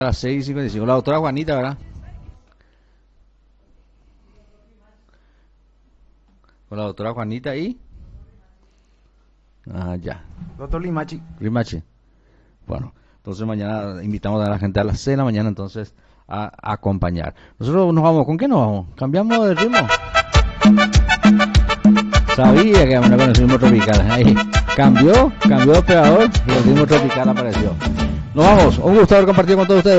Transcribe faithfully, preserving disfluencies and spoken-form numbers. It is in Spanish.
A las seis y cincuenta y cinco. La doctora Juanita, ¿verdad? Con la doctora Juanita y... Ah, ya. Doctor Limachi. Limachi. Bueno, entonces mañana invitamos a la gente a las seis de la mañana entonces a, a acompañar. Nosotros nos vamos, ¿con qué nos vamos? ¿Cambiamos de ritmo? Sabía que íbamos con el ritmo tropical. Ahí cambió, cambió de operador y el ritmo tropical apareció. Nos vamos, un gusto haber compartido con todos ustedes.